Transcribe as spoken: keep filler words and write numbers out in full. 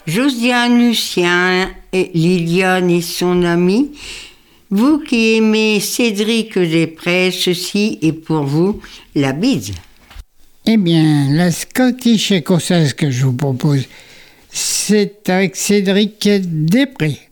Josiane, Lucien, et Liliane et son ami, vous qui aimez Cédric Després, ceci est pour vous la bise. Eh bien, la Scottish écossaise que je vous propose, c'est avec Cédric Després.